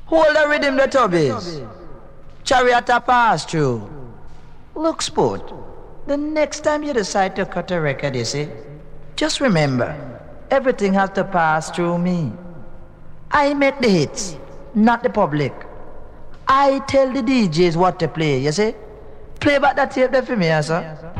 Hold the rhythm, the tubbies. Chariot a pass through. Look, sport, the next time you decide to cut a record, you see, just remember, everything has to pass through me. I make the hits, not the public. I tell the DJs what to play, you see. Play back that tape there for me, sir.